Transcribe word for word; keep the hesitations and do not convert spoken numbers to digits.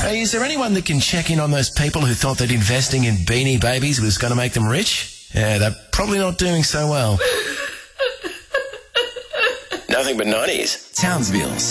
Hey, is there anyone that can check in on those people who thought that investing in Beanie Babies was going to make them rich? Yeah, they're probably not doing so well. Nothing but nineties. Townsville